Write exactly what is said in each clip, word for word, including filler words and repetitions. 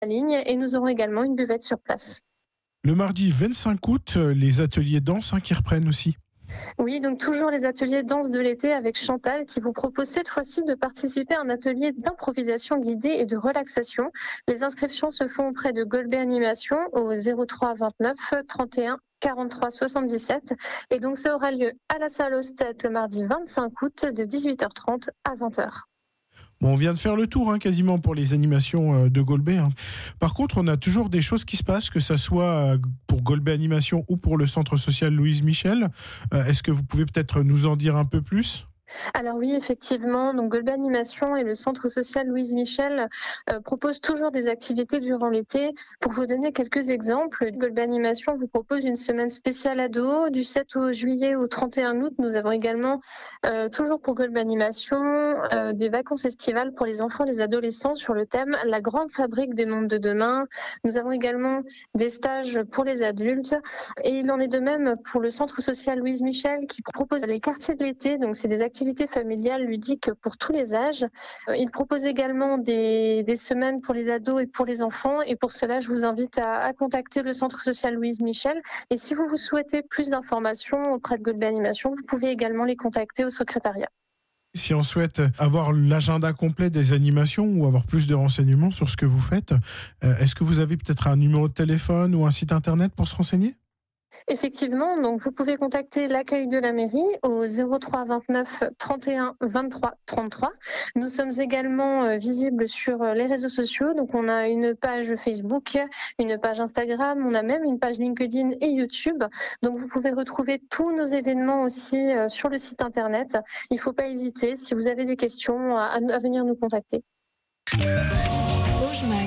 en ligne et nous aurons également une buvette sur place. Le mardi vingt-cinq août, les ateliers danse hein, qui reprennent aussi. Oui, donc toujours les ateliers danse de l'été avec Chantal qui vous propose cette fois-ci de participer à un atelier d'improvisation guidée et de relaxation. Les inscriptions se font auprès de Golbet Animation au zéro trois vingt-neuf trente et un quarante-trois soixante-dix-sept et donc ça aura lieu à la salle Ostet le mardi vingt-cinq août de dix-huit heures trente à vingt heures. Bon, on vient de faire le tour hein, quasiment pour les animations de Golbet. Hein. Par contre, on a toujours des choses qui se passent, que ce soit pour Golbet Animation ou pour le centre social Louise Michel. Euh, est-ce que vous pouvez peut-être nous en dire un peu plus ? Alors oui, effectivement, donc Golbet Animation et le centre social Louise Michel euh, proposent toujours des activités durant l'été. Pour vous donner quelques exemples, Golbet Animation vous propose une semaine spéciale ado du sept juillet au trente et un août. Nous avons également, euh, toujours pour Golbet Animation, euh, des vacances estivales pour les enfants et les adolescents sur le thème La grande fabrique des mondes de demain. Nous avons également des stages pour les adultes et il en est de même pour le centre social Louise Michel qui propose les quartiers de l'été. Donc c'est des activités activités familiales ludiques pour tous les âges. Il propose également des, des semaines pour les ados et pour les enfants. Et pour cela, je vous invite à, à contacter le centre social Louise Michel. Et si vous, vous souhaitez plus d'informations auprès de Golbet Animation, vous pouvez également les contacter au secrétariat. Si on souhaite avoir l'agenda complet des animations ou avoir plus de renseignements sur ce que vous faites, est-ce que vous avez peut-être un numéro de téléphone ou un site internet pour se renseigner ? Effectivement, donc vous pouvez contacter l'accueil de la mairie au zéro trois vingt-neuf trente et un vingt-trois trente-trois. Nous sommes également euh, visibles sur les réseaux sociaux. Donc on a une page Facebook, une page Instagram, on a même une page LinkedIn et YouTube. Donc vous pouvez retrouver tous nos événements aussi euh, sur le site internet. Il ne faut pas hésiter si vous avez des questions à, à venir nous contacter. Rouge Mag.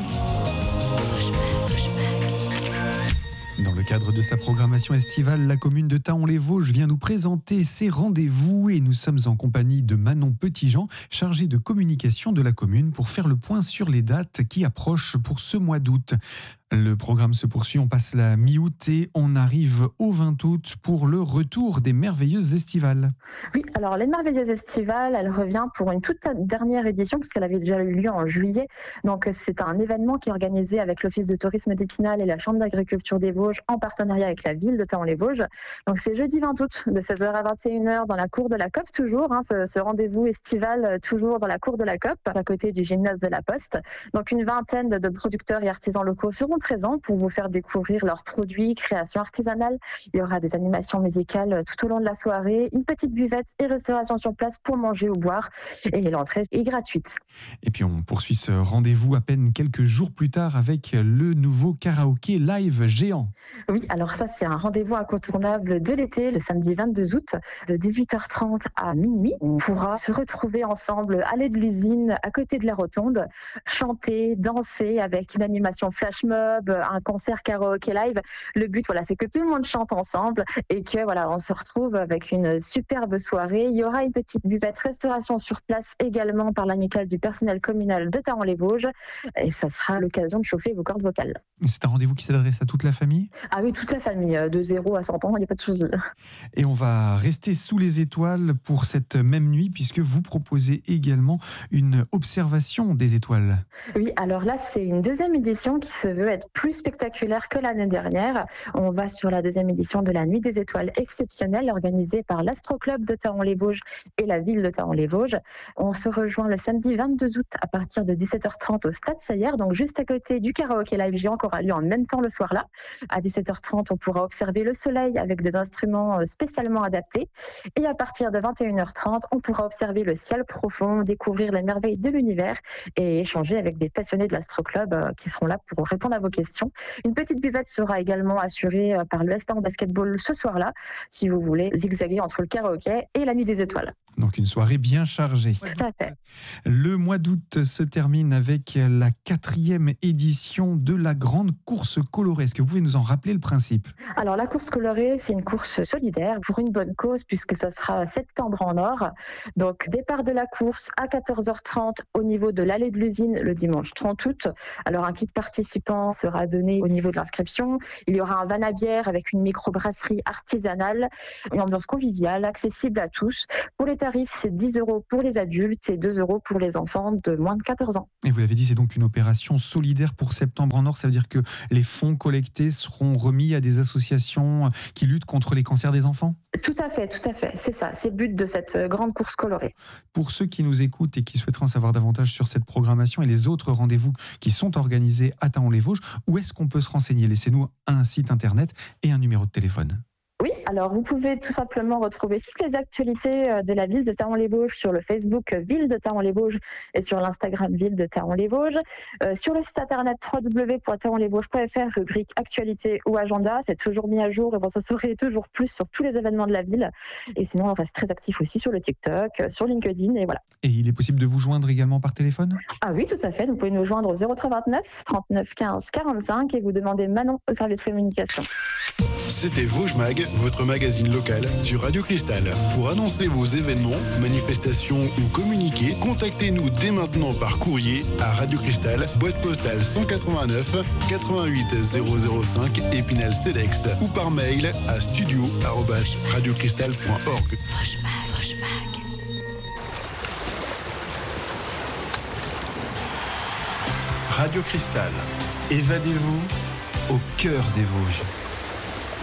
Dans le cadre de sa programmation estivale, la commune de Thaon-les-Vosges vient nous présenter ses rendez-vous et nous sommes en compagnie de Manon Petitjean, chargée de communication de la commune pour faire le point sur les dates qui approchent pour ce mois d'août. Le programme se poursuit, on passe la mi-août et on arrive au vingt août pour le retour des Merveilleuses Estivales. Oui, alors les Merveilleuses Estivales, elle revient pour une toute dernière édition puisqu'elle avait déjà eu lieu en juillet. Donc c'est un événement qui est organisé avec l'Office de tourisme d'Épinal et la Chambre d'agriculture des Vosges en partenariat avec la ville de Thaon-les-Vosges. Donc c'est jeudi vingt août de seize heures à vingt et une heures dans la cour de la C O P toujours, hein, ce, ce rendez-vous estival toujours dans la cour de la C O P à côté du gymnase de la Poste. Donc une vingtaine de producteurs et artisans locaux seront présents pour vous faire découvrir leurs produits, créations artisanales. Il y aura des animations musicales tout au long de la soirée, une petite buvette et restauration sur place pour manger ou boire. Et l'entrée est gratuite. Et puis on poursuit ce rendez-vous à peine quelques jours plus tard avec le nouveau karaoké live géant. Oui, alors ça c'est un rendez-vous incontournable de l'été, le samedi vingt-deux août, de dix-huit heures trente à minuit. On pourra se retrouver ensemble, aller de l'usine à côté de la rotonde, chanter, danser avec une animation flash mob, un concert karaoké live. Le but, voilà, c'est que tout le monde chante ensemble et que voilà, on se retrouve avec une superbe soirée. Il y aura une petite buvette restauration sur place également par l'amicale du personnel communal de Thaon-les-Vosges et ça sera l'occasion de chauffer vos cordes vocales. C'est un rendez-vous qui s'adresse à toute la famille ? Ah oui, toute la famille, de zéro à cent ans, il n'y a pas de souci. Et on va rester sous les étoiles pour cette même nuit puisque vous proposez également une observation des étoiles. Oui, alors là, c'est une deuxième édition qui se veut être plus spectaculaire que l'année dernière. On va sur la deuxième édition de la Nuit des étoiles exceptionnelle organisée par l'Astro Club de Thaon-les-Vosges et la ville de Thaon-les-Vosges. On se rejoint le samedi vingt-deux août à partir de dix-sept heures trente au Stade Saillère, donc juste à côté du karaoké live géant qui aura lieu en même temps le soir-là. À dix-sept heures trente, on pourra observer le soleil avec des instruments spécialement adaptés. Et à partir de vingt et une heures trente, on pourra observer le ciel profond, découvrir les merveilles de l'univers et échanger avec des passionnés de l'Astro Club qui seront là pour répondre à vos questions. Une petite buvette sera également assurée par le Estan Basketball ce soir-là, si vous voulez zigzaguer entre le karaoké et la Nuit des étoiles. Donc une soirée bien chargée. Tout à fait. Le mois d'août se termine avec la quatrième édition de la grande grande course colorée. Est-ce que vous pouvez nous en rappeler le principe ? Alors la course colorée, c'est une course solidaire pour une bonne cause puisque ça sera septembre en or. Donc départ de la course à quatorze heures trente au niveau de l'allée de l'usine le dimanche trente août. Alors un kit participant sera donné au niveau de l'inscription. Il y aura un van à bière avec une microbrasserie artisanale, une ambiance conviviale, accessible à tous. Pour les tarifs, c'est dix euros pour les adultes et deux euros pour les enfants de moins de quatorze ans. Et vous l'avez dit, c'est donc une opération solidaire pour Septembre en Or. Ça veut dire que les fonds collectés seront remis à des associations qui luttent contre les cancers des enfants ? Tout à fait, tout à fait. C'est ça, c'est le but de cette grande course colorée. Pour ceux qui nous écoutent et qui souhaiteraient en savoir davantage sur cette programmation et les autres rendez-vous qui sont organisés à Thaon-les-Vosges, où est-ce qu'on peut se renseigner ? Laissez-nous un site internet et un numéro de téléphone. Oui, alors vous pouvez tout simplement retrouver toutes les actualités de la ville de Thaon-les-Vosges sur le Facebook Ville de Thaon-les-Vosges et sur l'Instagram Ville de Thaon-les-Vosges. Euh, sur le site internet w w w point thaon les vosges point f r, rubrique Actualité ou Agenda, c'est toujours mis à jour et vous en saurez toujours plus sur tous les événements de la ville. Et sinon, on reste très actif aussi sur le TikTok, sur LinkedIn et voilà. Et il est possible de vous joindre également par téléphone ? Ah oui, tout à fait. Vous pouvez nous joindre au zéro trois vingt-neuf trente-neuf quinze quarante-cinq et vous demandez Manon au service communication. C'était Vosges Mag, votre magazine local sur Radio Cristal. Pour annoncer vos événements, manifestations ou communiquer, contactez-nous dès maintenant par courrier à Radio Cristal, boîte postale cent quatre-vingt-neuf quatre-vingt-huit zéro zéro cinq Épinal Cedex ou par mail à studio arobase radiocristal point org. Vosges Mag, Vosges Mag. Radio Cristal, évadez-vous au cœur des Vosges.